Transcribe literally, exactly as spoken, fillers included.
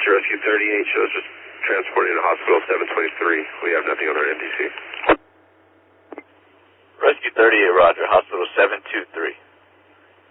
to Rescue thirty-eight, shows just transporting to Hospital seven twenty-three. We have nothing on our N D C. Rescue thirty-eight, roger. Hospital seven two three.